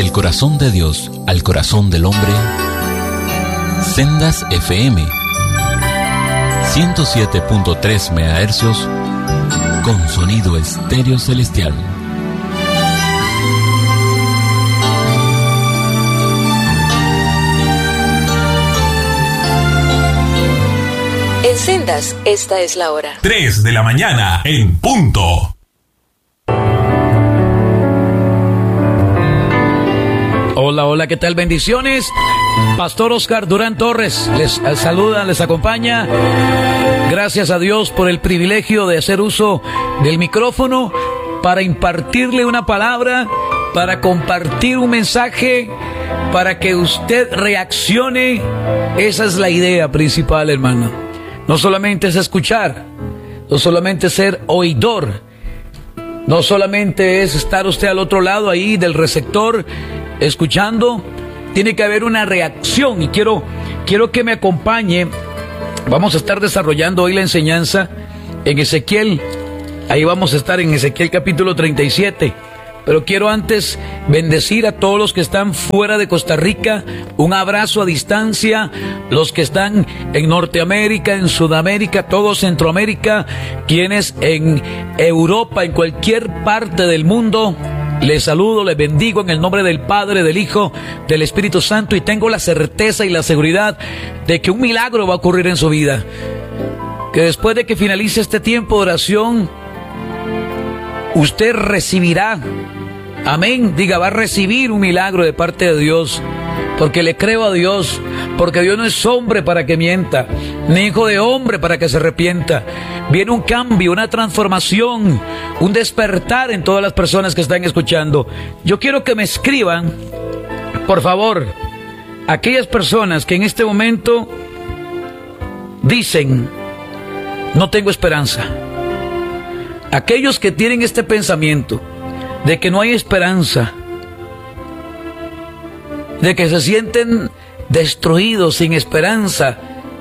Del corazón de Dios al corazón del hombre, Sendas FM 107.3 MHz con sonido estéreo celestial. En Sendas, esta es la hora. 3 de la mañana en punto. Hola, hola, ¿qué tal? Bendiciones. Pastor Oscar Durán Torres les saluda, les acompaña. Gracias a Dios por el privilegio de hacer uso del micrófono para impartirle una palabra, para compartir un mensaje, para que usted reaccione. Esa es la idea principal, hermano. No solamente es escuchar, no solamente es ser oidor, no solamente es estar usted al otro lado ahí del receptor escuchando. Tiene que haber una reacción y quiero que me acompañe. Vamos a estar desarrollando hoy la enseñanza en Ezequiel. Ahí vamos a estar en Ezequiel capítulo 37. Pero quiero antes bendecir a todos los que están fuera de Costa Rica. Un abrazo a distancia. Los que están en Norteamérica, en Sudamérica, todo Centroamérica. Quienes en Europa, en cualquier parte del mundo. Les saludo, les bendigo en el nombre del Padre, del Hijo, del Espíritu Santo. Y tengo la certeza y la seguridad de que un milagro va a ocurrir en su vida. Que después de que finalice este tiempo de oración, usted recibirá, amén, diga, va a recibir un milagro de parte de Dios, porque le creo a Dios, porque Dios no es hombre para que mienta, ni hijo de hombre para que se arrepienta. Viene un cambio, una transformación, un despertar en todas las personas que están escuchando. Yo quiero que me escriban, por favor, aquellas personas que en este momento dicen, no tengo esperanza. Aquellos que tienen este pensamiento de que no hay esperanza, de que se sienten destruidos, sin esperanza,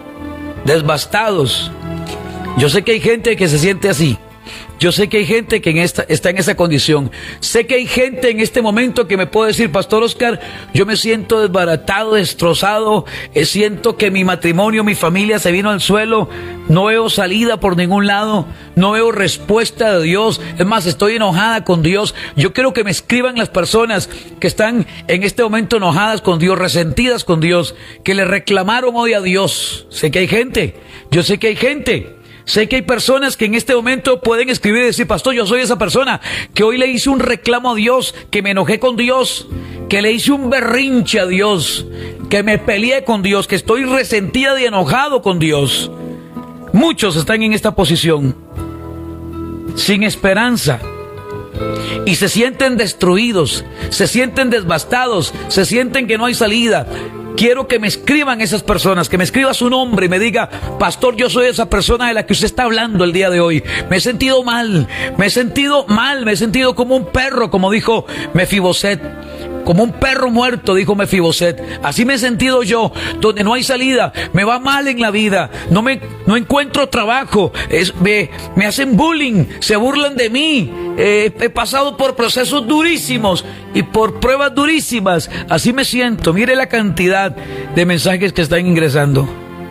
devastados. Yo sé que hay gente que se siente así. Yo sé que hay gente que está en esa condición. Sé que hay gente en este momento que me puede decir, Pastor Oscar, yo me siento desbaratado, destrozado, siento que mi matrimonio, mi familia se vino al suelo, no veo salida por ningún lado, no veo respuesta de Dios, es más, estoy enojada con Dios. Yo quiero que me escriban las personas que están en este momento enojadas con Dios, resentidas con Dios, que le reclamaron hoy a Dios. Sé que hay gente, yo sé que hay gente. Sé que hay personas que en este momento pueden escribir y decir, Pastor, yo soy esa persona que hoy le hice un reclamo a Dios, que me enojé con Dios, que le hice un berrinche a Dios, que me peleé con Dios, que estoy resentida y enojado con Dios. Muchos están en esta posición, sin esperanza, y se sienten destruidos, se sienten devastados, se sienten que no hay salida. Quiero que me escriban esas personas, que me escriba su nombre y me diga, Pastor, yo soy esa persona de la que usted está hablando el día de hoy. Me he sentido mal, me he sentido como un perro, como dijo Mefiboset. Como un perro muerto, dijo Mefiboset. Así me he sentido yo, donde no hay salida, me va mal en la vida, no encuentro trabajo, me hacen bullying, se burlan de mí, he pasado por procesos durísimos y por pruebas durísimas. Así me siento. Mire la cantidad de mensajes que están ingresando.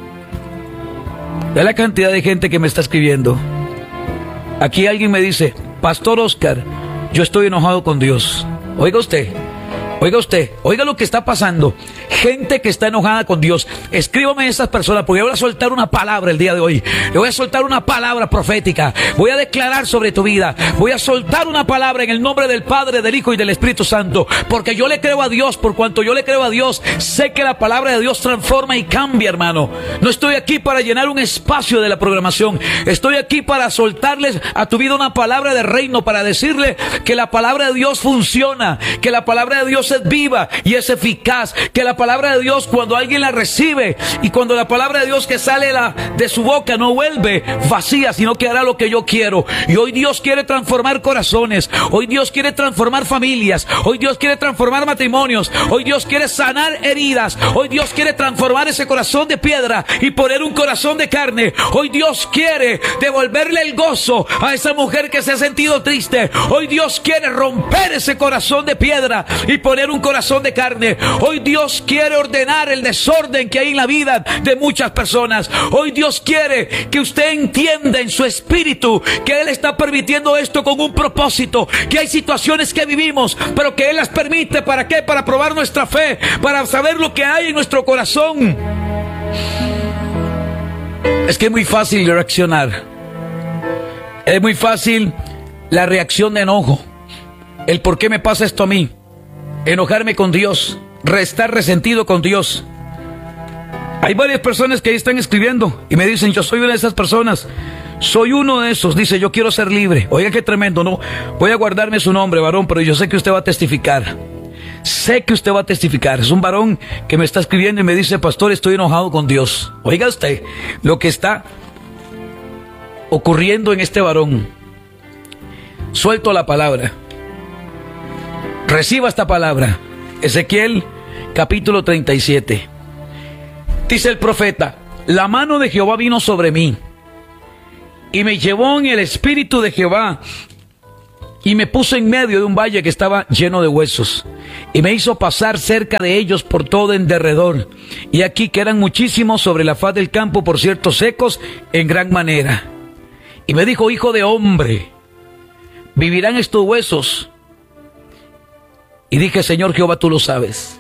Ve la cantidad de gente que me está escribiendo. Aquí alguien me dice, Pastor Oscar, yo estoy enojado con Dios. Oiga usted, oiga lo que está pasando. Gente que está enojada con Dios. Escríbame a esas personas, porque voy a soltar una palabra el día de hoy. Le voy a soltar una palabra profética. Voy a declarar sobre tu vida. Voy a soltar una palabra en el nombre del Padre, del Hijo y del Espíritu Santo. Porque yo le creo a Dios. Por cuanto yo le creo a Dios, sé que la palabra de Dios transforma y cambia, hermano. No estoy aquí para llenar un espacio de la programación. Estoy aquí para soltarles a tu vida una palabra de reino, para decirle que la palabra de Dios funciona, que la palabra de Dios es viva y es eficaz, que la palabra de Dios, cuando alguien la recibe y cuando la palabra de Dios que sale de su boca no vuelve vacía, sino que hará lo que yo quiero. Y hoy Dios quiere transformar corazones, hoy Dios quiere transformar familias, hoy Dios quiere transformar matrimonios, hoy Dios quiere sanar heridas, hoy Dios quiere transformar ese corazón de piedra y poner un corazón de carne. Hoy Dios quiere devolverle el gozo a esa mujer que se ha sentido triste. Hoy Dios quiere romper ese corazón de piedra y poner poner un corazón de carne. Hoy Dios quiere ordenar el desorden que hay en la vida de muchas personas. Hoy Dios quiere que usted entienda en su espíritu que Él está permitiendo esto con un propósito, que hay situaciones que vivimos, pero que Él las permite. ¿Para qué? Para probar nuestra fe, para saber lo que hay en nuestro corazón. Es que es muy fácil reaccionar. Es muy fácil la reacción de enojo. El por qué me pasa esto a mí. Enojarme con Dios. Estar resentido con Dios. Hay varias personas que ahí están escribiendo y me dicen, yo soy una de esas personas. Soy uno de esos. Dice, yo quiero ser libre. Oiga, qué tremendo, ¿no? Voy a guardarme su nombre, varón, pero yo sé que usted va a testificar. Sé que usted va a testificar. Es un varón que me está escribiendo y me dice, pastor, estoy enojado con Dios. Oiga usted lo que está ocurriendo en este varón. Suelto la palabra. Reciba esta palabra. Ezequiel capítulo 37. Dice el profeta, la mano de Jehová vino sobre mí y me llevó en el espíritu de Jehová y me puso en medio de un valle que estaba lleno de huesos y me hizo pasar cerca de ellos por todo en derredor. Y aquí que eran muchísimos sobre la faz del campo, por cierto secos en gran manera. Y me dijo, hijo de hombre, ¿vivirán estos huesos? Y dije, Señor Jehová, tú lo sabes.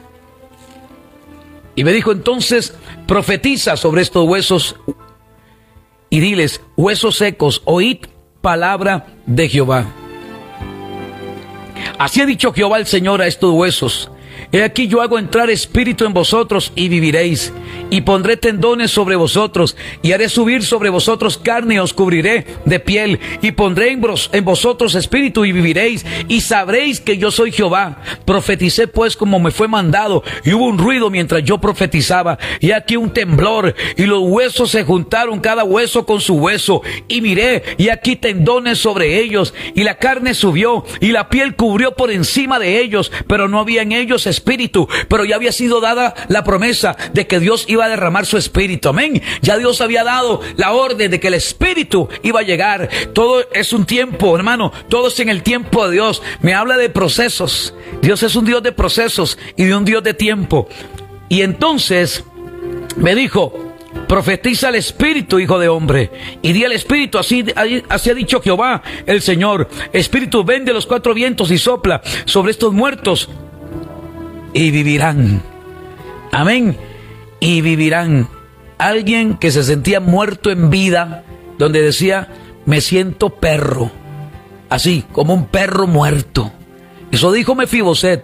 Y me dijo, entonces profetiza sobre estos huesos y diles, huesos secos, oíd palabra de Jehová. Así ha dicho Jehová el Señor a estos huesos. He aquí yo hago entrar espíritu en vosotros y viviréis, y pondré tendones sobre vosotros, y haré subir sobre vosotros carne, y os cubriré de piel, y pondré en vosotros espíritu y viviréis, y sabréis que yo soy Jehová. Profeticé pues como me fue mandado, y hubo un ruido mientras yo profetizaba, y aquí un temblor, y los huesos se juntaron cada hueso con su hueso, y miré, y aquí tendones sobre ellos, y la carne subió, y la piel cubrió por encima de ellos, pero no había en ellos espíritu, pero ya había sido dada la promesa de que Dios iba a derramar su espíritu, amén. Ya Dios había dado la orden de que el espíritu iba a llegar. Todo es un tiempo, hermano, todo es en el tiempo de Dios. Me habla de procesos. Dios es un Dios de procesos y de un Dios de tiempo. Y entonces me dijo, profetiza al espíritu, hijo de hombre, y di al espíritu, así ha dicho Jehová el Señor, espíritu, ven de los cuatro vientos y sopla sobre estos muertos y vivirán. Amén. Y vivirán. Alguien que se sentía muerto en vida, donde decía, me siento perro, así como un perro muerto. Eso dijo Mefiboset.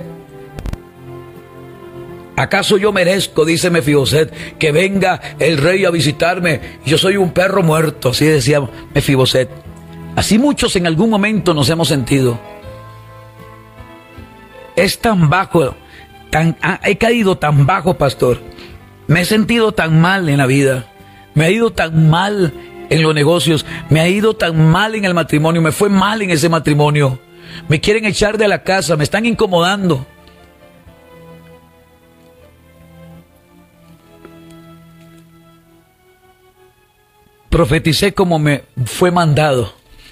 ¿Acaso yo merezco, dice Mefiboset, que venga el rey a visitarme? Yo soy un perro muerto, así decía Mefiboset. Así muchos en algún momento nos hemos sentido. Es tan bajo, he caído tan bajo, pastor. Me he sentido tan mal en la vida. Me ha ido tan mal en los negocios. Me ha ido tan mal en el matrimonio. Me fue mal en ese matrimonio. Me quieren echar de la casa. Me están incomodando. Profeticé como me fue mandado.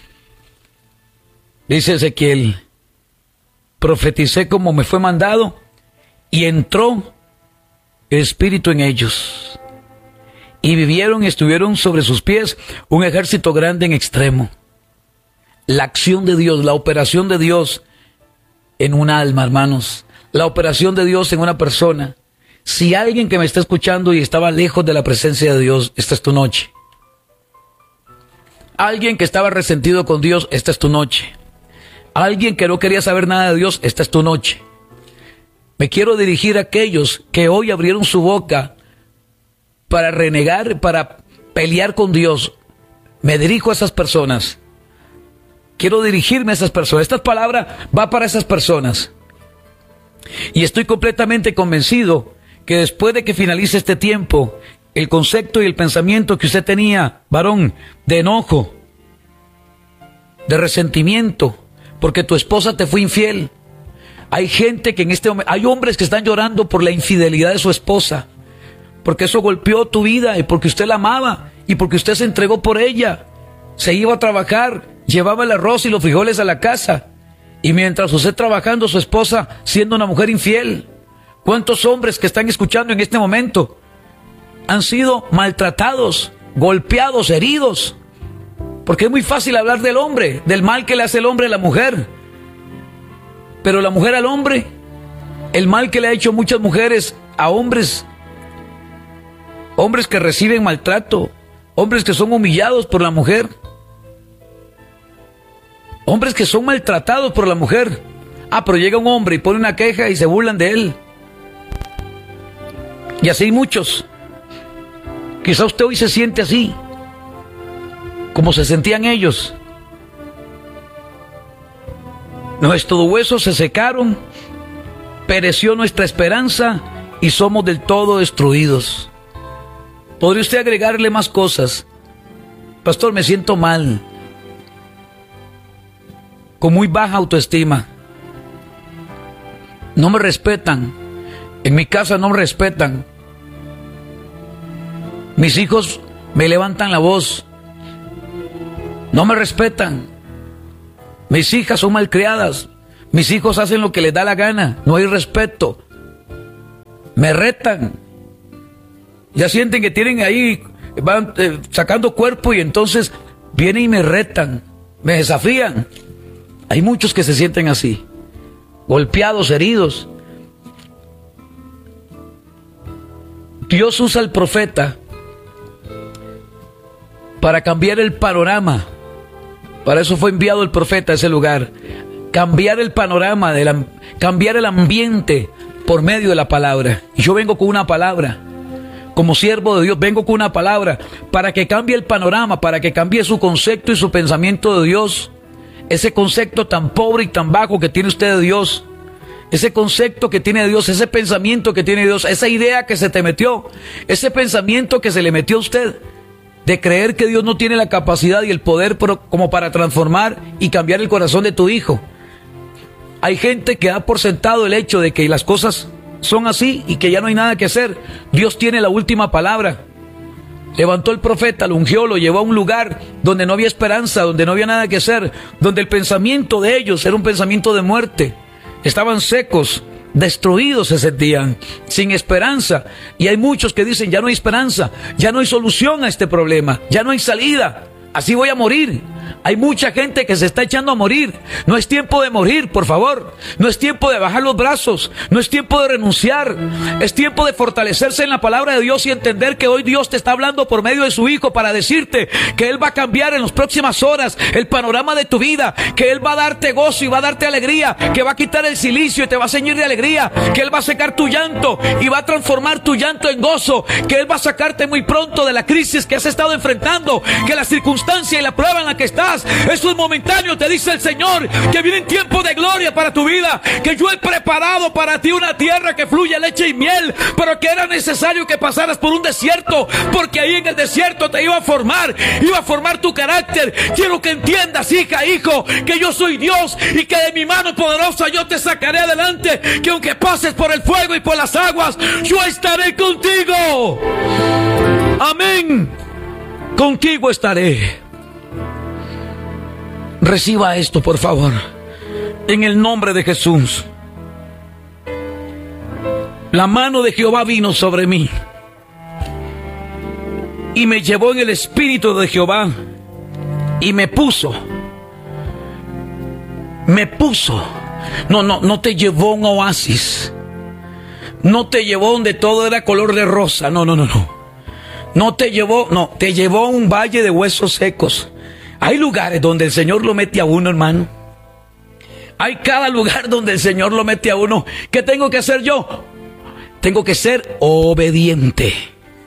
Dice Ezequiel. Profeticé como me fue mandado. Y entró el espíritu en ellos. Y vivieron y estuvieron sobre sus pies un ejército grande en extremo. La acción de Dios, la operación de Dios en un alma, hermanos. La operación de Dios en una persona. Si alguien que me está escuchando y estaba lejos de la presencia de Dios, esta es tu noche. Alguien que estaba resentido con Dios, esta es tu noche. Alguien que no quería saber nada de Dios, esta es tu noche. Me quiero dirigir a aquellos que hoy abrieron su boca para renegar, para pelear con Dios. Me dirijo a esas personas. Quiero dirigirme a esas personas. Esta palabra va para esas personas. Y estoy completamente convencido que después de que finalice este tiempo, el concepto y el pensamiento que usted tenía, varón, de enojo, de resentimiento, porque tu esposa te fue infiel. Hay gente que en este momento, hay hombres que están llorando por la infidelidad de su esposa, porque eso golpeó tu vida y porque usted la amaba y porque usted se entregó por ella. Se iba a trabajar, llevaba el arroz y los frijoles a la casa Y mientras usted trabajando, su esposa siendo una mujer infiel. ¿Cuántos hombres que están escuchando en este momento han sido maltratados, golpeados, heridos? Porque es muy fácil hablar del hombre, del mal que le hace el hombre a la mujer. Pero la mujer al hombre, el mal que le ha hecho muchas mujeres a hombres, hombres que reciben maltrato, hombres que son humillados por la mujer, hombres que son maltratados por la mujer. Pero llega un hombre y pone una queja y se burlan de él. Y así hay muchos. Quizá usted hoy se siente así, como se sentían ellos. Nuestros huesos se secaron, pereció nuestra esperanza y somos del todo destruidos. ¿Podría usted agregarle más cosas? Pastor, me siento mal, con muy baja autoestima. No me respetan. En mi casa no me respetan. Mis hijos me levantan la voz. No me respetan. Mis hijas son malcriadas. Mis hijos hacen lo que les da la gana. No hay respeto. Me retan. Ya sienten que tienen ahí, van sacando cuerpo y entonces vienen y me retan. Me desafían. Hay muchos que se sienten así, golpeados, heridos. Dios usa al profeta para cambiar el panorama. Para eso fue enviado el profeta a ese lugar. Cambiar el panorama, cambiar el ambiente por medio de la palabra. Y yo vengo con una palabra. Como siervo de Dios, vengo con una palabra para que cambie el panorama, para que cambie su concepto y su pensamiento de Dios. Ese concepto tan pobre y tan bajo que tiene usted de Dios. Ese concepto que tiene de Dios, ese pensamiento que tiene Dios, esa idea que se te metió, ese pensamiento que se le metió a usted, de creer que Dios no tiene la capacidad y el poder como para transformar y cambiar el corazón de tu hijo. Hay gente que da por sentado el hecho de que las cosas son así y que ya no hay nada que hacer. Dios tiene la última palabra. Levantó el profeta, lo ungió, lo llevó a un lugar donde no había esperanza, donde no había nada que hacer, donde el pensamiento de ellos era un pensamiento de muerte. Estaban secos, destruidos se sentían, sin esperanza. Y hay muchos que dicen, ya no hay esperanza, ya no hay solución a este problema, ya no hay salida, así voy a morir. Hay mucha gente que se está echando a morir. No es tiempo de morir, por favor. No es tiempo de bajar los brazos. No es tiempo de renunciar. Es tiempo de fortalecerse en la palabra de Dios y entender que hoy Dios te está hablando por medio de su Hijo para decirte que Él va a cambiar en las próximas horas el panorama de tu vida, que Él va a darte gozo y va a darte alegría, que va a quitar el silicio y te va a ceñir de alegría, que Él va a secar tu llanto y va a transformar tu llanto en gozo, que Él va a sacarte muy pronto de la crisis que has estado enfrentando, que la circunstancia y la prueba en la que estás, eso es momentáneo, te dice el Señor, que vienen tiempos de gloria para tu vida, que yo he preparado para ti una tierra que fluye leche y miel, pero que era necesario que pasaras por un desierto, porque ahí en el desierto te iba a formar tu carácter. Quiero que entiendas, hija, hijo, que yo soy Dios y que de mi mano poderosa yo te sacaré adelante, que aunque pases por el fuego y por las aguas, yo estaré contigo. Amén. Contigo estaré. Reciba esto, por favor, en el nombre de Jesús. La mano de Jehová vino sobre mí y me llevó en el espíritu de Jehová y me puso. No te llevó a un oasis. No te llevó donde todo era color de rosa. No te llevó a un valle de huesos secos. Hay lugares donde el Señor lo mete a uno, hermano. Hay cada lugar donde el Señor lo mete a uno. ¿Qué tengo que hacer yo? Tengo que ser obediente.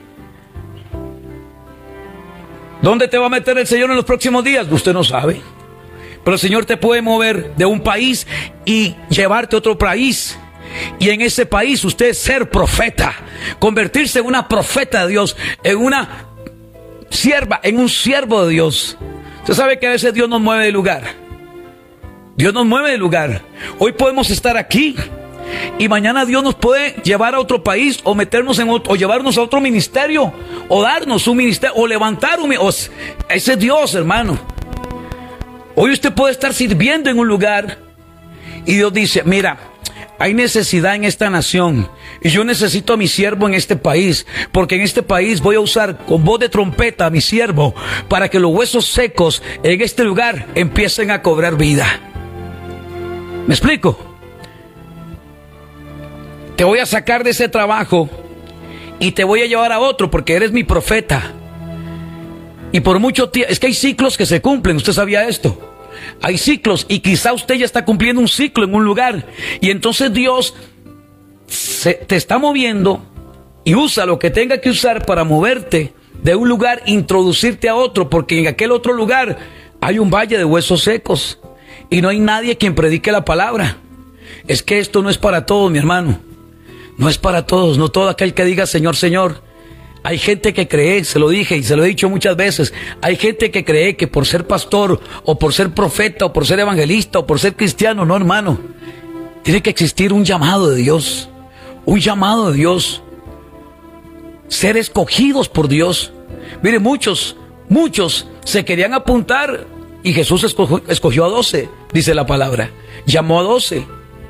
¿Dónde te va a meter el Señor en los próximos días? Usted no sabe. Pero el Señor te puede mover de un país y llevarte a otro país. Y en ese país usted ser profeta. Convertirse en una profeta de Dios. En una sierva, en un siervo de Dios. Usted sabe que a veces Dios nos mueve de lugar. Dios nos mueve de lugar. Hoy podemos estar aquí y mañana Dios nos puede llevar a otro país o meternos en otro, o llevarnos a otro ministerio, o darnos un ministerio, o levantar un ministerio. Ese es Dios, hermano. Hoy usted puede estar sirviendo en un lugar Y Dios dice, mira, hay necesidad en esta nación y yo necesito a mi siervo en este país, porque en este país voy a usar con voz de trompeta a mi siervo para que los huesos secos en este lugar empiecen a cobrar vida. ¿Me explico? Te voy a sacar de ese trabajo y te voy a llevar a otro porque eres mi profeta. Y por mucho tiempo, es que hay ciclos que se cumplen, ¿usted sabía esto? Hay ciclos y quizá usted ya está cumpliendo un ciclo en un lugar y entonces Dios te está moviendo y usa lo que tenga que usar para moverte de un lugar, introducirte a otro, porque en aquel otro lugar hay un valle de huesos secos y no hay nadie quien predique la palabra. Es que esto no es para todos, mi hermano, no es para todos, no todo aquel que diga Señor, Señor. Hay gente que cree, se lo dije y se lo he dicho muchas veces, hay gente que cree que por ser pastor o por ser profeta o por ser evangelista o por ser cristiano, no, hermano, tiene que existir un llamado de Dios, un llamado de Dios, ser escogidos por Dios. Mire, muchos se querían apuntar y Jesús escogió a 12, dice la palabra, llamó a 12.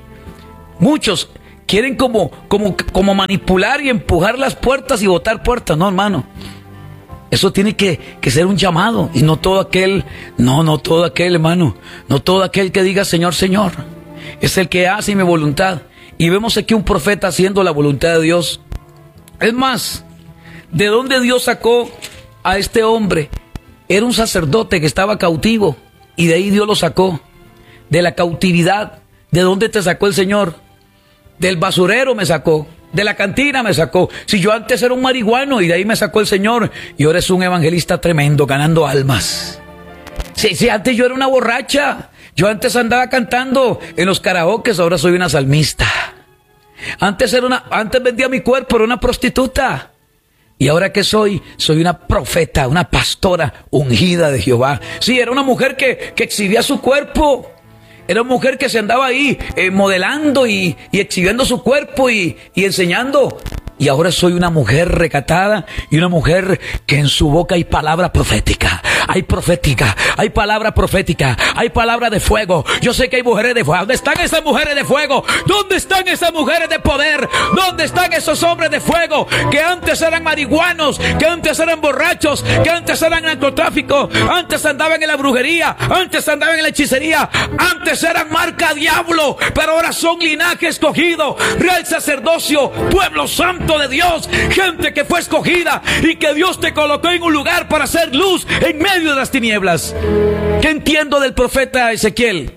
Muchos quieren como manipular y empujar las puertas y botar puertas. No, hermano. Eso tiene que ser un llamado. Y no todo aquel, hermano. No todo aquel que diga Señor, Señor. Es el que hace mi voluntad. Y vemos aquí un profeta haciendo la voluntad de Dios. Es más, ¿de dónde Dios sacó a este hombre? Era un sacerdote que estaba cautivo. Y de ahí Dios lo sacó. De la cautividad. ¿De dónde te sacó el Señor? Del basurero me sacó, de la cantina me sacó. Si yo antes era un marihuano y de ahí me sacó el Señor, y ahora es un evangelista tremendo, ganando almas. Si antes yo era una borracha, yo antes andaba cantando en los karaokes, ahora soy una salmista. Antes vendía mi cuerpo, era una prostituta. ¿Y ahora qué soy? Soy una profeta, una pastora ungida de Jehová. Sí, era una mujer que exhibía su cuerpo. Era una mujer que se andaba ahí modelando y exhibiendo su cuerpo y enseñando. Y ahora soy una mujer recatada y una mujer que en su boca hay palabra profética. Hay palabra profética, hay palabra de fuego. Yo sé que hay mujeres de fuego. ¿Dónde están esas mujeres de fuego? ¿Dónde están esas mujeres de poder? ¿Dónde están esos hombres de fuego que antes eran marihuanos, que antes eran borrachos, que antes eran narcotráfico, antes andaban en la brujería, antes andaban en la hechicería, antes eran marca diablo, pero ahora son linaje escogido, real sacerdocio, pueblo santo de Dios, gente que fue escogida y que Dios te colocó en un lugar para hacer luz en medio de las tinieblas? ¿Qué entiendo del profeta Ezequiel?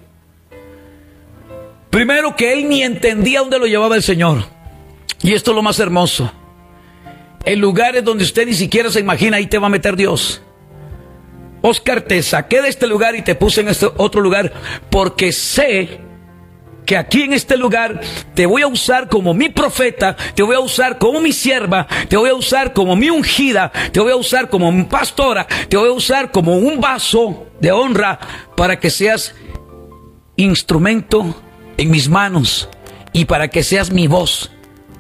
Primero, que él ni entendía dónde lo llevaba el Señor. Y esto es lo más hermoso. En lugares donde usted ni siquiera se imagina, ahí te va a meter Dios. Oscar, te saqué de este lugar y te puse en este otro lugar porque sé que aquí en este lugar te voy a usar como mi profeta, te voy a usar como mi sierva, te voy a usar como mi ungida, te voy a usar como mi pastora, te voy a usar como un vaso de honra para que seas instrumento en mis manos y para que seas mi voz,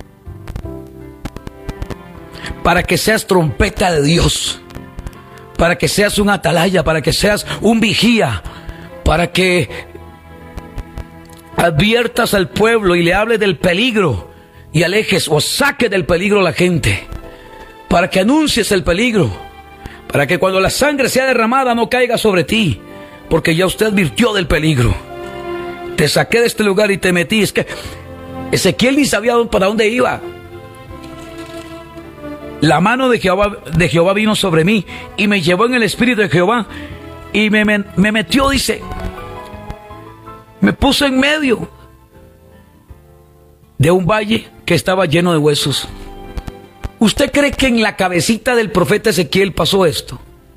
para que seas trompeta de Dios, para que seas un atalaya, para que seas un vigía, para que adviertas al pueblo y le hables del peligro y alejes o saques del peligro a la gente, para que anuncies el peligro, para que cuando la sangre sea derramada no caiga sobre ti, porque ya usted advirtió del peligro. Te saqué de este lugar y te metí. Es que Ezequiel ni sabía para dónde iba. La mano de Jehová vino sobre mí y me llevó en el espíritu de Jehová y me metió, dice, me puso en medio de un valle que estaba lleno de huesos. ¿Usted cree que en la cabecita del profeta Ezequiel pasó esto?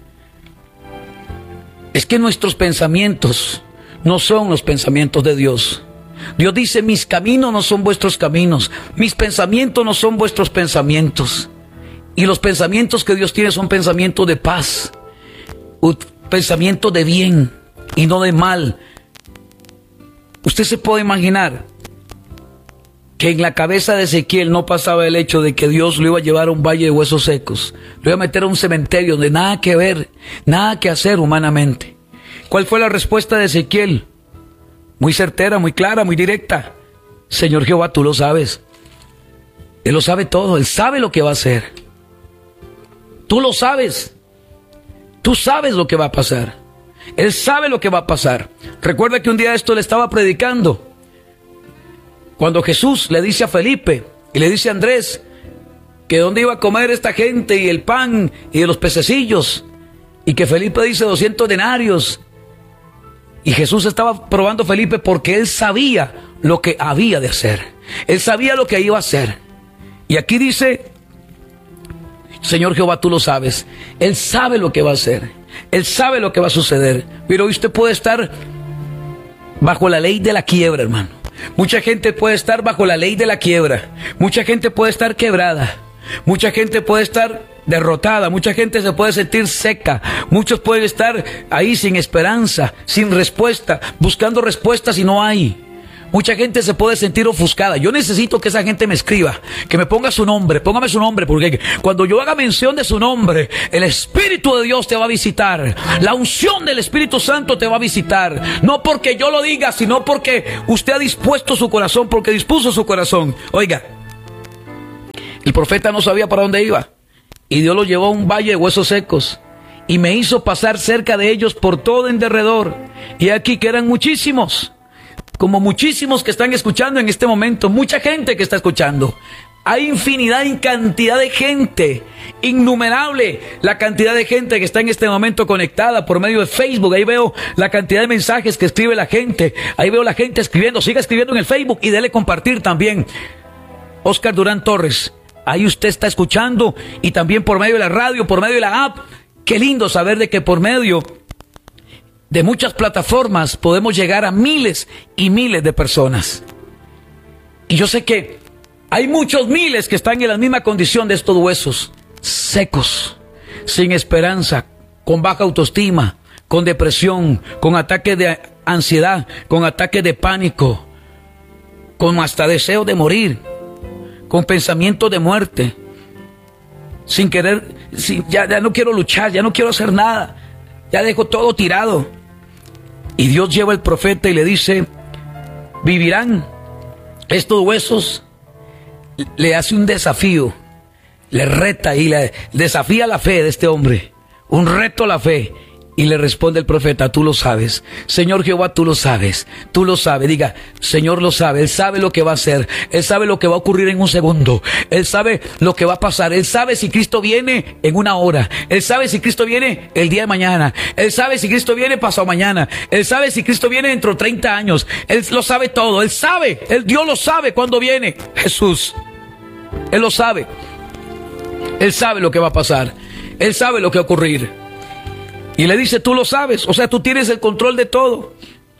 Es que nuestros pensamientos no son los pensamientos de Dios. Dios dice, mis caminos no son vuestros caminos, mis pensamientos no son vuestros pensamientos. Y los pensamientos que Dios tiene son pensamientos de paz, pensamientos de bien y no de mal. Usted se puede imaginar que en la cabeza de Ezequiel no pasaba el hecho de que Dios lo iba a llevar a un valle de huesos secos, lo iba a meter a un cementerio donde nada que ver, nada que hacer humanamente. ¿Cuál fue la respuesta de Ezequiel? muy certera, muy clara, muy directa. Señor Jehová, tú lo sabes. Él lo sabe todo, Él sabe lo que va a hacer. Tú lo sabes. Tú sabes lo que va a pasar. Él sabe lo que va a pasar. Recuerda que un día esto le estaba predicando. Cuando Jesús le dice a Felipe y le dice a Andrés que dónde iba a comer esta gente y el pan y de los pececillos. Y que Felipe dice 200 denarios. Y Jesús estaba probando a Felipe porque él sabía lo que había de hacer. Él sabía lo que iba a hacer. Y aquí dice, Señor Jehová, tú lo sabes. Él sabe lo que va a hacer. Él sabe lo que va a suceder. Pero usted puede estar bajo la ley de la quiebra, hermano. Mucha gente puede estar bajo la ley de la quiebra. Mucha gente puede estar quebrada. Mucha gente puede estar derrotada. Mucha gente se puede sentir seca. Muchos pueden estar ahí sin esperanza, sin respuesta, buscando respuestas y no hay. Mucha gente se puede sentir ofuscada. Yo necesito que esa gente me escriba, que me ponga su nombre. Póngame su nombre, porque cuando yo haga mención de su nombre, el Espíritu de Dios te va a visitar. La unción del Espíritu Santo te va a visitar. No porque yo lo diga, sino porque usted ha dispuesto su corazón, porque dispuso su corazón. Oiga, el profeta no sabía para dónde iba. Y Dios lo llevó a un valle de huesos secos. Y me hizo pasar cerca de ellos por todo en derredor. Y aquí que eran muchísimos. Como muchísimos que están escuchando en este momento, mucha gente que está escuchando. Hay infinidad y cantidad de gente, innumerable la cantidad de gente que está en este momento conectada por medio de Facebook. Ahí veo la cantidad de mensajes que escribe la gente. Ahí veo la gente escribiendo. Siga escribiendo en el Facebook y dele compartir también. Oscar Durán Torres, ahí usted está escuchando y también por medio de la radio, por medio de la app. Qué lindo saber de que por medio de muchas plataformas podemos llegar a miles y miles de personas. Y yo sé que hay muchos miles que están en la misma condición de estos huesos, secos, sin esperanza, con baja autoestima, con depresión, con ataques de ansiedad, con ataques de pánico, con hasta deseo de morir, con pensamientos de muerte, sin querer, ya no quiero luchar, ya no quiero hacer nada, ya dejo todo tirado. Y Dios lleva al profeta y le dice, vivirán estos huesos. Le hace un desafío, le reta y le desafía la fe de este hombre, un reto a la fe. Y le responde el profeta, tú lo sabes. Señor Jehová, tú lo sabes. Tú lo sabes. Diga, Señor lo sabe. Él sabe lo que va a hacer. Él sabe lo que va a ocurrir en un segundo. Él sabe lo que va a pasar. Él sabe si Cristo viene en una hora. Él sabe si Cristo viene el día de mañana. Él sabe si Cristo viene pasado mañana. Él sabe si Cristo viene dentro de 30 años. Él lo sabe todo. Él sabe. Dios lo sabe cuando viene Jesús. Él lo sabe. Él sabe lo que va a pasar. Él sabe lo que va a ocurrir. Y le dice, tú lo sabes, o sea, tú tienes el control de todo.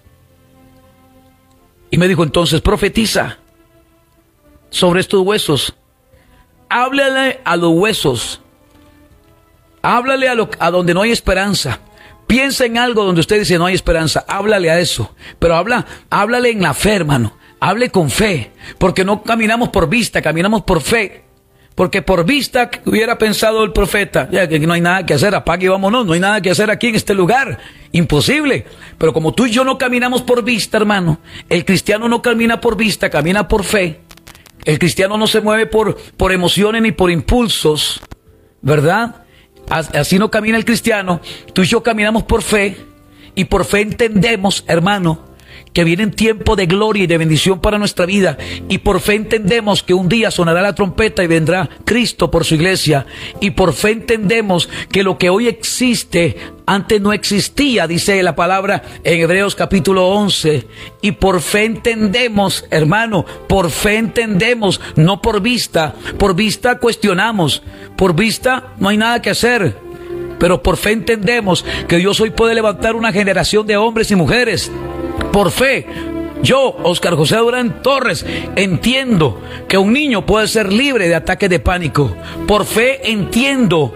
Y me dijo entonces, profetiza sobre estos huesos. Háblale a los huesos. Háblale a donde no hay esperanza. Piensa en algo donde usted dice no hay esperanza. Háblale a eso. Pero háblale en la fe, hermano. Hable con fe. Porque no caminamos por vista, caminamos por fe. Porque por vista hubiera pensado el profeta, ya que no hay nada que hacer, apague y vámonos, no hay nada que hacer aquí en este lugar, imposible. Pero como tú y yo no caminamos por vista, hermano, el cristiano no camina por vista, camina por fe. El cristiano no se mueve por emociones ni por impulsos, ¿verdad? Así no camina el cristiano. Tú y yo caminamos por fe, y por fe entendemos, hermano, que vienen tiempos de gloria y de bendición para nuestra vida. Y por fe entendemos que un día sonará la trompeta y vendrá Cristo por su iglesia. Y por fe entendemos que lo que hoy existe, antes no existía, dice la palabra en Hebreos capítulo 11. Y por fe entendemos, hermano, por fe entendemos, no por vista. Por vista cuestionamos, por vista no hay nada que hacer. Pero por fe entendemos que Dios hoy puede levantar una generación de hombres y mujeres. Por fe, yo, Oscar José Durán Torres, entiendo que un niño puede ser libre de ataques de pánico. Por fe entiendo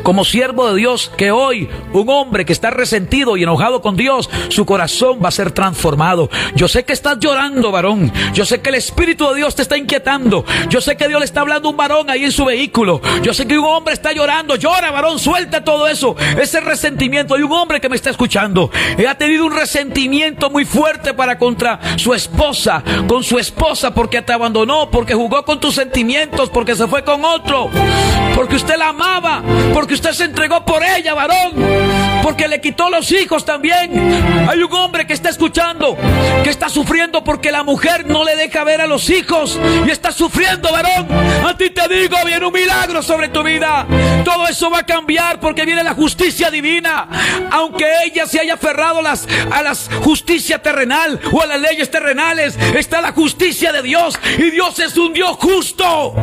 como siervo de Dios, que hoy un hombre que está resentido y enojado con Dios, su corazón va a ser transformado. Yo sé que estás llorando, varón. Yo sé que el Espíritu de Dios te está inquietando. Yo sé que Dios le está hablando a un varón ahí en su vehículo. Yo sé que un hombre está llorando. Llora, varón, suelta todo eso, ese resentimiento. Hay un hombre que me está escuchando. Él ha tenido un resentimiento muy fuerte para contra su esposa, con su esposa, porque te abandonó, porque jugó con tus sentimientos, porque se fue con otro, porque usted la amaba, porque usted se entregó por ella, varón, porque le quitó los hijos también. Hay un hombre que está escuchando, que está sufriendo porque la mujer no le deja ver a los hijos y está sufriendo, varón. A ti te digo, viene un milagro sobre tu vida. Todo eso va a cambiar porque viene la justicia divina. Aunque ella se haya aferrado a la justicia terrenal o a las leyes terrenales, está la justicia de Dios, y Dios es un Dios justo.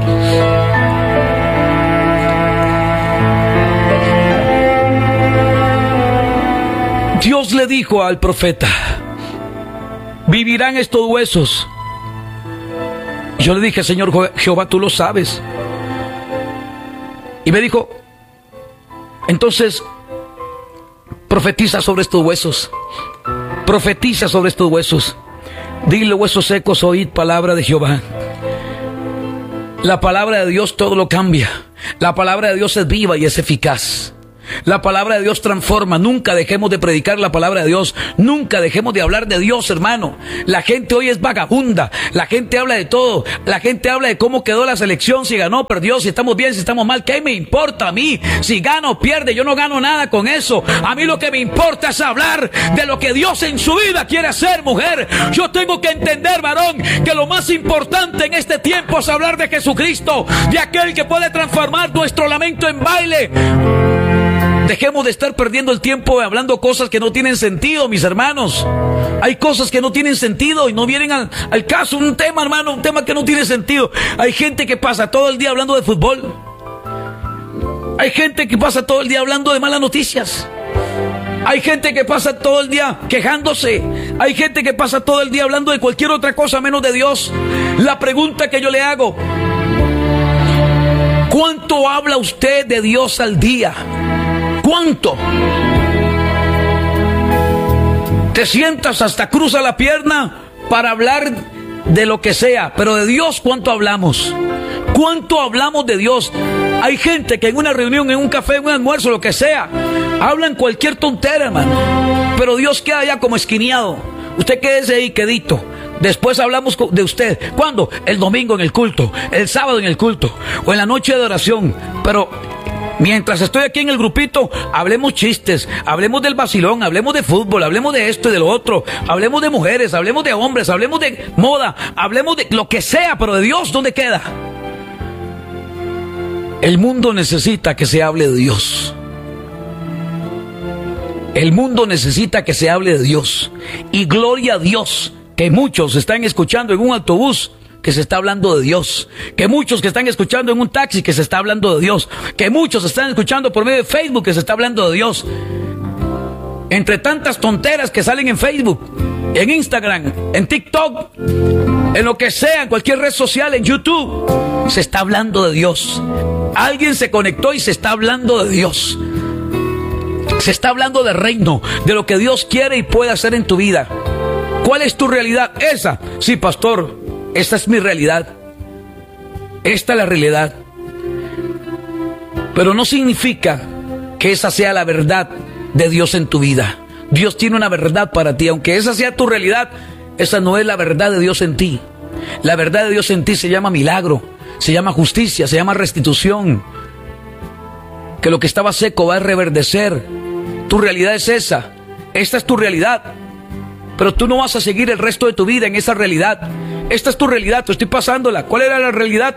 Dios le dijo al profeta: vivirán estos huesos. Yo le dije: Señor Jehová, tú lo sabes. Y me dijo: entonces profetiza sobre estos huesos. Profetiza sobre estos huesos. Dile: huesos secos, oíd palabra de Jehová. La palabra de Dios todo lo cambia. La palabra de Dios es viva y es eficaz. La palabra de Dios transforma. Nunca dejemos de predicar la palabra de Dios. Nunca dejemos de hablar de Dios, hermano. La gente hoy es vagabunda. La gente habla de todo. La gente habla de cómo quedó la selección, si ganó, perdió, si estamos bien, si estamos mal. ¿Qué me importa a mí? Si gana o pierde, yo no gano nada con eso. A mí lo que me importa es hablar de lo que Dios en su vida quiere hacer, mujer. Yo tengo que entender, varón, que lo más importante en este tiempo es hablar de Jesucristo, de aquel que puede transformar nuestro lamento en baile. Dejemos de estar perdiendo el tiempo hablando cosas que no tienen sentido, mis hermanos. Hay cosas que no tienen sentido y no vienen al caso. Un tema, hermano, un tema que no tiene sentido. Hay gente que pasa todo el día hablando de fútbol. Hay gente que pasa todo el día hablando de malas noticias. Hay gente que pasa todo el día quejándose. Hay gente que pasa todo el día hablando de cualquier otra cosa menos de Dios. La pregunta que yo le hago: ¿cuánto habla usted de Dios al día? ¿Cuánto? Te sientas hasta cruza la pierna para hablar de lo que sea, pero de Dios, ¿cuánto hablamos? ¿Cuánto hablamos de Dios? Hay gente que en una reunión, en un café, en un almuerzo, lo que sea, hablan cualquier tontera, hermano, pero Dios queda ya como esquineado. Usted quédese ahí quedito. Después hablamos de usted. ¿Cuándo? El domingo en el culto, el sábado en el culto, o en la noche de oración. Pero mientras estoy aquí en el grupito, hablemos chistes, hablemos del vacilón, hablemos de fútbol, hablemos de esto y de lo otro, hablemos de mujeres, hablemos de hombres, hablemos de moda, hablemos de lo que sea, pero de Dios, ¿dónde queda? El mundo necesita que se hable de Dios. El mundo necesita que se hable de Dios. Y gloria a Dios que muchos están escuchando en un autobús que se está hablando de Dios, que muchos que están escuchando en un taxi que se está hablando de Dios, que muchos están escuchando por medio de Facebook que se está hablando de Dios. Entre tantas tonteras que salen en Facebook, en Instagram, en TikTok, en lo que sea, en cualquier red social, en YouTube, se está hablando de Dios. Alguien se conectó y se está hablando de Dios. Se está hablando del reino, de lo que Dios quiere y puede hacer en tu vida. ¿Cuál es tu realidad? Esa. Sí, pastor, esta es mi realidad. Esta es la realidad. Pero no significa que esa sea la verdad de Dios en tu vida. Dios tiene una verdad para ti. Aunque esa sea tu realidad, esa no es la verdad de Dios en ti. La verdad de Dios en ti se llama milagro, se llama justicia, se llama restitución. Que lo que estaba seco va a reverdecer. Tu realidad es esa. Esta es tu realidad. Pero tú no vas a seguir el resto de tu vida en esa realidad. Esta es tu realidad, te estoy pasándola. ¿Cuál era la realidad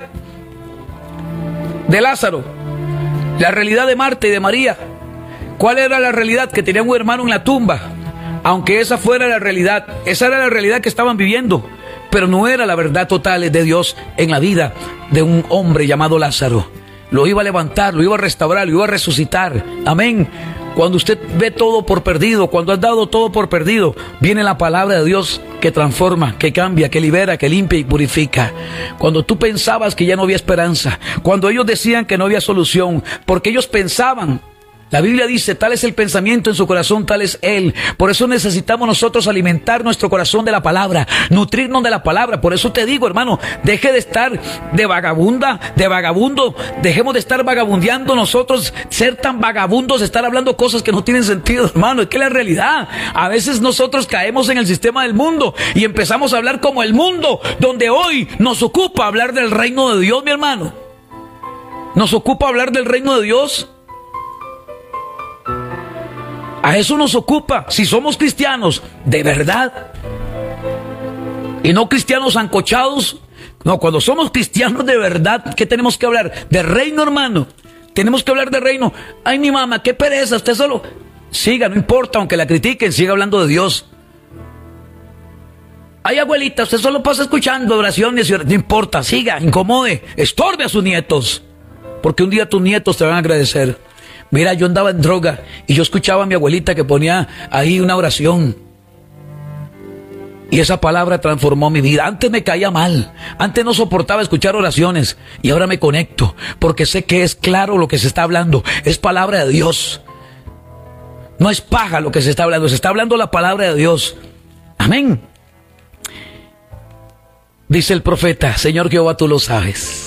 de Lázaro? La realidad de Marta y de María. ¿Cuál era la realidad? Que tenían un hermano en la tumba. Aunque esa fuera la realidad, esa era la realidad que estaban viviendo, pero no era la verdad total de Dios en la vida de un hombre llamado Lázaro. Lo iba a levantar, lo iba a restaurar, lo iba a resucitar. Amén. Cuando usted ve todo por perdido, cuando has dado todo por perdido, viene la palabra de Dios que transforma, que cambia, que libera, que limpia y purifica. Cuando tú pensabas que ya no había esperanza, cuando ellos decían que no había solución, porque ellos pensaban. La Biblia dice, tal es el pensamiento en su corazón, tal es él. Por eso necesitamos nosotros alimentar nuestro corazón de la palabra, nutrirnos de la palabra. Por eso te digo, hermano, deje de estar de vagabunda, de vagabundo. Dejemos de estar vagabundeando nosotros, ser tan vagabundos, estar hablando cosas que no tienen sentido, hermano. Es que la realidad, a veces nosotros caemos en el sistema del mundo y empezamos a hablar como el mundo, donde hoy nos ocupa hablar del reino de Dios, mi hermano. Nos ocupa hablar del reino de Dios. A eso nos ocupa, si somos cristianos de verdad y no cristianos ancochados. No, cuando somos cristianos de verdad, ¿qué tenemos que hablar? De reino, hermano. Tenemos que hablar de reino. Ay, mi mamá, qué pereza, usted solo siga, no importa, aunque la critiquen, siga hablando de Dios. Ay, abuelita, usted solo pasa escuchando oraciones y no importa, siga, incomode, estorbe a sus nietos, porque un día tus nietos te van a agradecer. Mira, yo andaba en droga y yo escuchaba a mi abuelita que ponía ahí una oración. Y esa palabra transformó mi vida. Antes me caía mal, antes no soportaba escuchar oraciones y ahora me conecto porque sé que es claro lo que se está hablando. Es palabra de Dios. No es paja lo que se está hablando la palabra de Dios. Amén. Dice el profeta, Señor Jehová, tú lo sabes.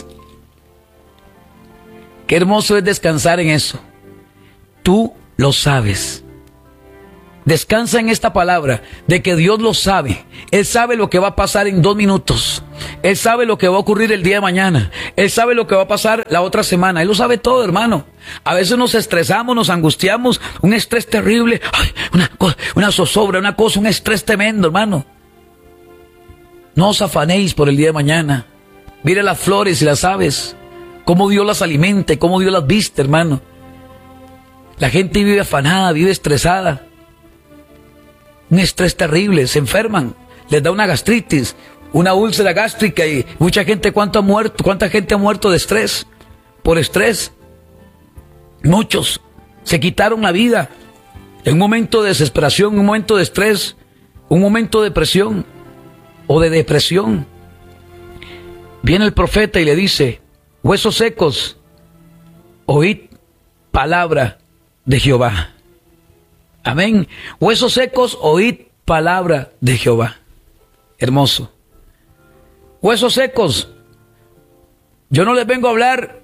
Qué hermoso es descansar en eso. Tú lo sabes. Descansa en esta palabra de que Dios lo sabe. Él sabe lo que va a pasar en 2 minutos. Él sabe lo que va a ocurrir el día de mañana. Él sabe lo que va a pasar la otra semana. Él lo sabe todo, hermano. A veces nos estresamos, nos angustiamos, un estrés terrible. Ay, una zozobra, una cosa, un estrés tremendo, hermano. No os afanéis por el día de mañana. Mire las flores y las aves, cómo Dios las alimenta y cómo Dios las viste, hermano. La gente vive afanada, vive estresada. Un estrés terrible, se enferman, les da una gastritis, una úlcera gástrica y mucha gente, ¿cuánta gente ha muerto de estrés? Por estrés. Muchos se quitaron la vida en un momento de desesperación, un momento de estrés, un momento de depresión o de depresión. Viene el profeta y le dice, huesos secos, oíd palabra de Jehová. Amén. Huesos secos, oíd palabra de Jehová. Hermoso. Huesos secos. Yo no les vengo a hablar,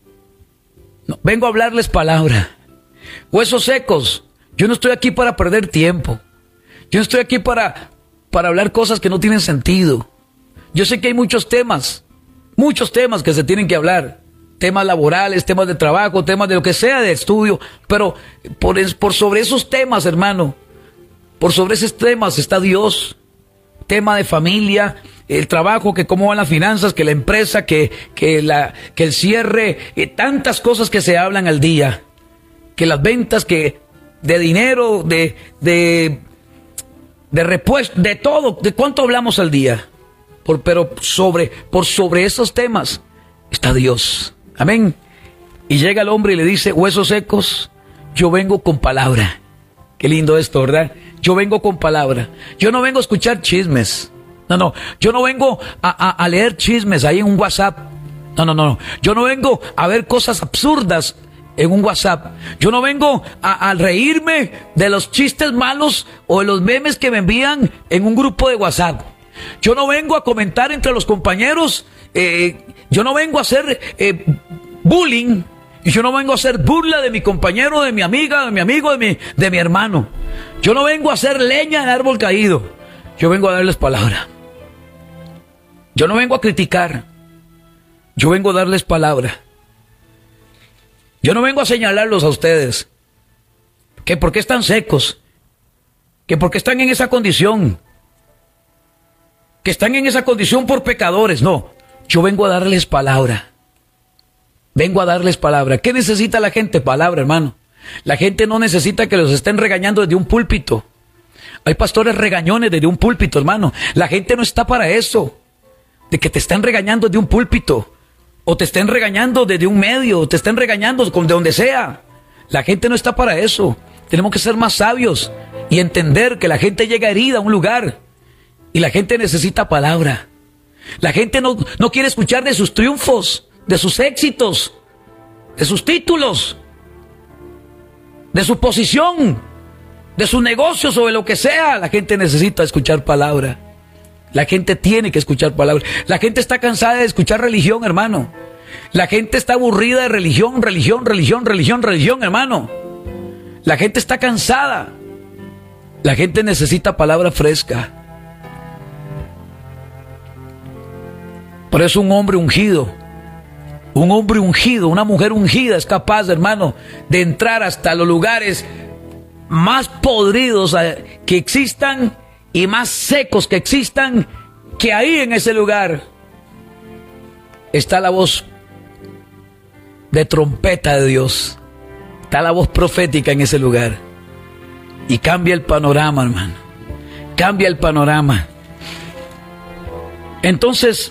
no, vengo a hablarles palabra. Huesos secos. Yo no estoy aquí para perder tiempo. Yo no estoy aquí para hablar cosas que no tienen sentido. Yo sé que hay muchos temas que se tienen que hablar. Temas laborales, temas de trabajo, temas de lo que sea, de estudio, pero por sobre esos temas, hermano, por sobre esos temas está Dios. Tema de familia, el trabajo, que cómo van las finanzas, que la empresa, que el cierre, tantas cosas que se hablan al día, que las ventas, que de dinero, de repuesto, de todo, de cuánto hablamos al día, pero por sobre esos temas está Dios. Amén. Y llega el hombre y le dice, huesos secos, yo vengo con palabra. Qué lindo esto, ¿verdad? Yo vengo con palabra. Yo no vengo a escuchar chismes. No. Yo no vengo a leer chismes ahí en un WhatsApp. No. Yo no vengo a ver cosas absurdas en un WhatsApp. Yo no vengo a reírme de los chistes malos o de los memes que me envían en un grupo de WhatsApp. Yo no vengo a comentar entre los compañeros. Yo no vengo a hacer bullying, y yo no vengo a hacer burla de mi compañero, de mi amiga, de mi amigo, de mi hermano. Yo no vengo a hacer leña en árbol caído. Yo vengo a darles palabra. Yo no vengo a criticar. Yo vengo a darles palabra. Yo no vengo a señalarlos a ustedes que por qué están secos, que por qué están en esa condición, que están en esa condición por pecadores. No. Yo vengo a darles palabra. Vengo a darles palabra. ¿Qué necesita la gente? Palabra, hermano. La gente no necesita que los estén regañando desde un púlpito. Hay pastores regañones desde un púlpito, hermano. La gente no está para eso. De que te estén regañando desde un púlpito. O te estén regañando desde un medio. O te estén regañando de donde sea. La gente no está para eso. Tenemos que ser más sabios y entender que la gente llega herida a un lugar y la gente necesita palabra. La gente no quiere escuchar de sus triunfos, de sus éxitos, de sus títulos, de su posición, de sus negocios o de lo que sea. La gente necesita escuchar palabra. La gente tiene que escuchar palabra. La gente está cansada de escuchar religión, hermano. La gente está aburrida de religión, hermano. La gente está cansada. La gente necesita palabra fresca. Por eso un hombre ungido, una mujer ungida es capaz, hermano, de entrar hasta los lugares más podridos que existan y más secos que existan, que ahí en ese lugar está la voz de trompeta de Dios. Está la voz profética en ese lugar. Y cambia el panorama, hermano. Cambia el panorama. Entonces,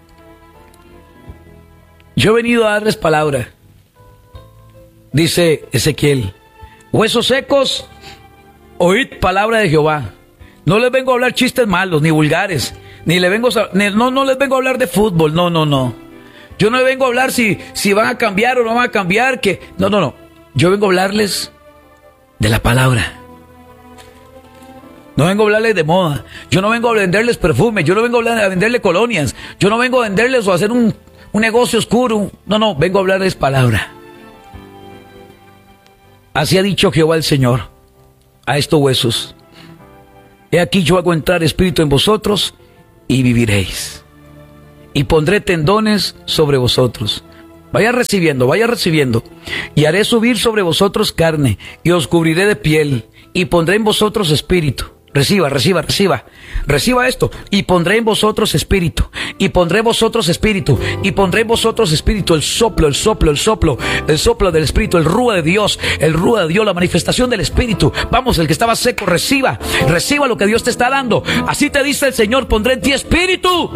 yo he venido a darles palabra. Dice Ezequiel: huesos secos, oíd palabra de Jehová. No les vengo a hablar chistes malos, ni vulgares. No les vengo a hablar de fútbol. No. Yo no les vengo a hablar si van a cambiar o no van a cambiar. No. Yo vengo a hablarles de la palabra. No vengo a hablarles de moda. Yo no vengo a venderles perfumes. Yo no vengo a venderles colonias. Yo no vengo a venderles o a hacer un negocio oscuro. No. Vengo a hablarles palabra. Así ha dicho Jehová el Señor a estos huesos: he aquí yo hago entrar espíritu en vosotros y viviréis. Y pondré tendones sobre vosotros. Vaya recibiendo. Y haré subir sobre vosotros carne, y os cubriré de piel, y pondré en vosotros espíritu. Reciba esto. Y pondré en vosotros espíritu, y pondré en vosotros espíritu, y pondré en vosotros espíritu, el soplo del espíritu, el rúa de Dios, la manifestación del espíritu. Vamos, el que estaba seco, reciba lo que Dios te está dando. Así te dice el Señor: pondré en ti espíritu,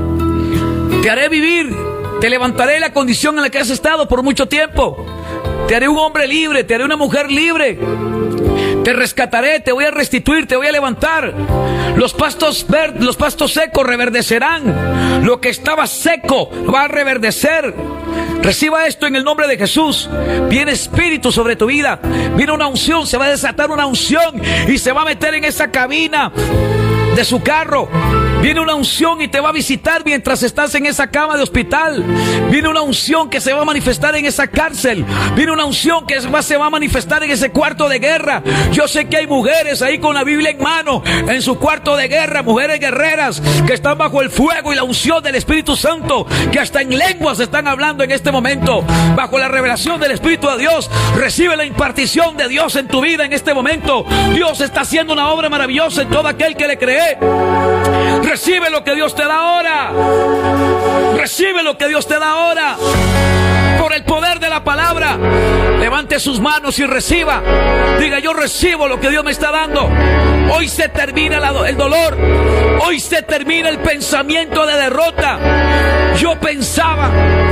te haré vivir, te levantaré de la condición en la que has estado por mucho tiempo, te haré un hombre libre, te haré una mujer libre. Te rescataré, te voy a restituir, te voy a levantar. Los pastos secos reverdecerán. Lo que estaba seco va a reverdecer. Reciba esto en el nombre de Jesús. Viene espíritu sobre tu vida. Viene una unción, se va a desatar una unción y se va a meter en esa cabina de su carro. Viene una unción y te va a visitar mientras estás en esa cama de hospital. Viene una unción que se va a manifestar en esa cárcel. Viene una unción que se va a manifestar en ese cuarto de guerra. Yo sé que hay mujeres ahí con la Biblia en mano, en su cuarto de guerra, mujeres guerreras que están bajo el fuego y la unción del Espíritu Santo, que hasta en lenguas están hablando en este momento, bajo la revelación del Espíritu de Dios. Recibe la impartición de Dios en tu vida en este momento. Dios está haciendo una obra maravillosa en todo aquel que le cree. Recibe lo que Dios te da ahora. Recibe lo que Dios te da ahora. Por el poder de la palabra. Levante sus manos y reciba. Diga: yo recibo lo que Dios me está dando. Hoy se termina el dolor. Hoy se termina el pensamiento de derrota. Yo pensaba.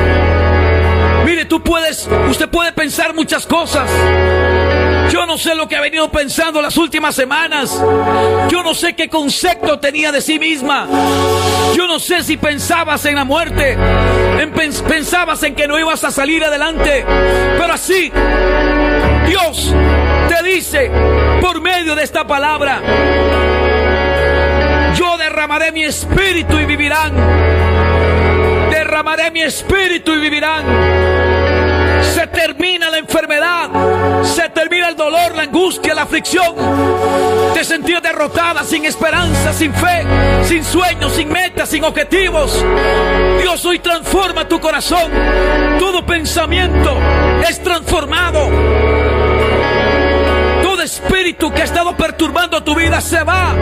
Mire, usted puede pensar muchas cosas. Yo no sé lo que ha venido pensando las últimas semanas. Yo no sé qué concepto tenía de sí misma. Yo no sé si pensabas en la muerte, pensabas en que no ibas a salir adelante. Pero así, Dios te dice por medio de esta palabra: yo derramaré mi espíritu y vivirán. Derramaré mi espíritu y vivirán. Se termina la enfermedad, se termina el dolor, la angustia, la aflicción. Te sentías derrotada, sin esperanza, sin fe, sin sueños, sin metas, sin objetivos. Dios hoy transforma tu corazón. Todo pensamiento es transformado. Todo espíritu que ha estado perturbando tu vida se va.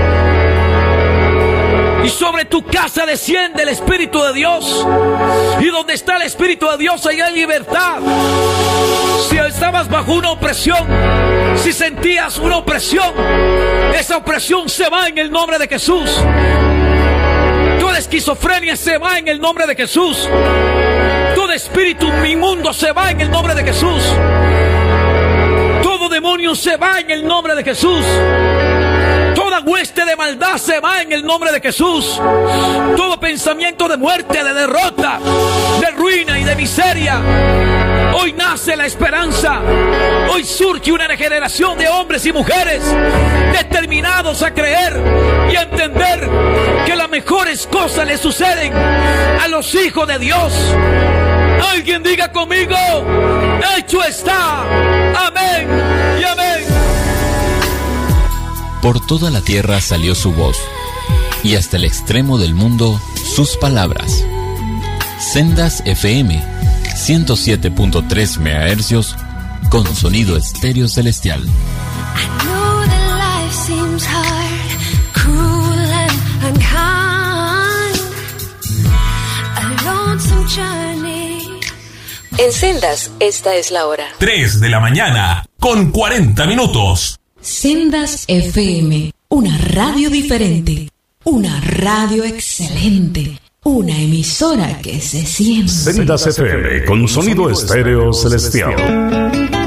Y sobre tu casa desciende el Espíritu de Dios. Y donde está el Espíritu de Dios, ahí hay libertad. Si estabas bajo una opresión, si sentías una opresión, esa opresión se va en el nombre de Jesús. Toda esquizofrenia se va en el nombre de Jesús. Todo espíritu inmundo se va en el nombre de Jesús. Todo demonio se va en el nombre de Jesús. Toda hueste de maldad se va en el nombre de Jesús. Todo pensamiento de muerte, de derrota, de ruina y de miseria. Hoy nace la esperanza. Hoy surge una generación de hombres y mujeres determinados a creer y a entender que las mejores cosas le suceden a los hijos de Dios. Alguien diga conmigo: hecho está. Amén y amén. Por toda la tierra salió su voz, y hasta el extremo del mundo sus palabras. Sendas FM 107.3 MHz con sonido estéreo celestial. En Sendas, esta es la hora. 3 de la mañana, con 40 minutos. Sendas FM, una radio diferente, una radio excelente, una emisora que se siente. Sendas FM, con sonido estéreo celestial.